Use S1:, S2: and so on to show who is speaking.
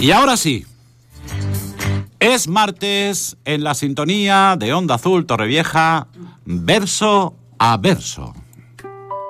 S1: Y ahora sí, es martes en la sintonía de Onda Azul Torrevieja, verso a verso.